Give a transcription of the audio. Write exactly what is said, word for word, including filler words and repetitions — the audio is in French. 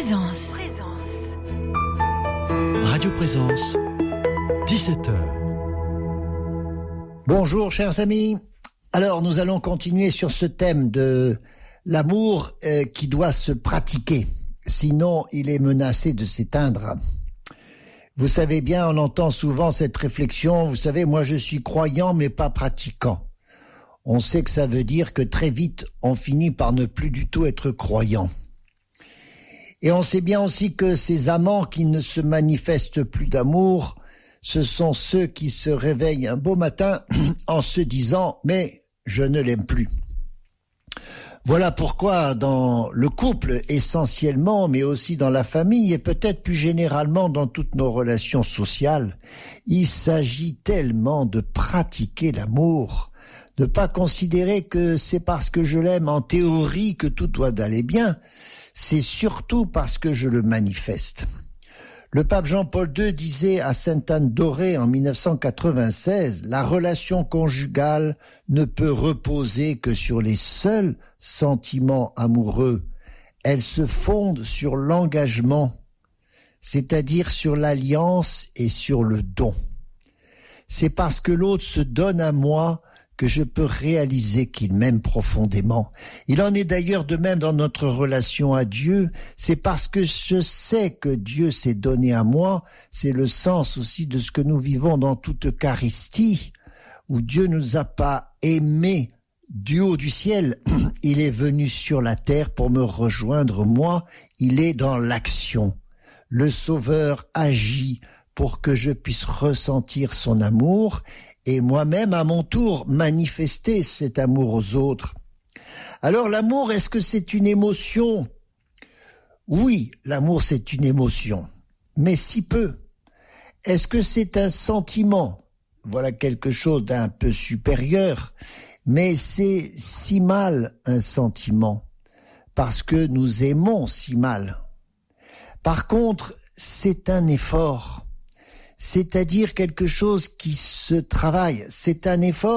Présence. Radio Présence, dix-sept heures. Bonjour chers amis. Alors nous allons continuer sur ce thème de l'amour euh, qui doit se pratiquer. Sinon il est menacé de s'éteindre. Vous savez bien, on entend souvent cette réflexion, vous savez, moi je suis croyant mais pas pratiquant. On sait que ça veut dire que très vite on finit par ne plus du tout être croyant. Et on sait bien aussi que ces amants qui ne se manifestent plus d'amour, ce sont ceux qui se réveillent un beau matin en se disant « mais je ne l'aime plus ». Voilà pourquoi dans le couple essentiellement, mais aussi dans la famille et peut-être plus généralement dans toutes nos relations sociales, il s'agit tellement de pratiquer l'amour, de ne pas considérer que c'est parce que je l'aime en théorie que tout doit aller bien, c'est surtout parce que je le manifeste. Le pape Jean-Paul deux disait à Sainte-Anne d'Auray en mille neuf cent quatre-vingt-seize « La relation conjugale ne peut reposer que sur les seuls sentiments amoureux. Elle se fonde sur l'engagement, c'est-à-dire sur l'alliance et sur le don. C'est parce que l'autre se donne à moi que je peux réaliser qu'il m'aime profondément. Il en est d'ailleurs de même dans notre relation à Dieu. C'est parce que je sais que Dieu s'est donné à moi, c'est le sens aussi de ce que nous vivons dans toute Eucharistie, où Dieu nous a pas aimés du haut du ciel. Il est venu sur la terre pour me rejoindre moi. Il est dans l'action. Le Sauveur agit pour que je puisse ressentir son amour et moi-même, à mon tour, manifester cet amour aux autres. Alors, l'amour, est-ce que c'est une émotion ? Oui, l'amour, c'est une émotion, mais si peu. Est-ce que c'est un sentiment ? Voilà quelque chose d'un peu supérieur, mais c'est si mal un sentiment, parce que nous aimons si mal. Par contre, c'est un effort. C'est-à-dire quelque chose qui se travaille. C'est un effort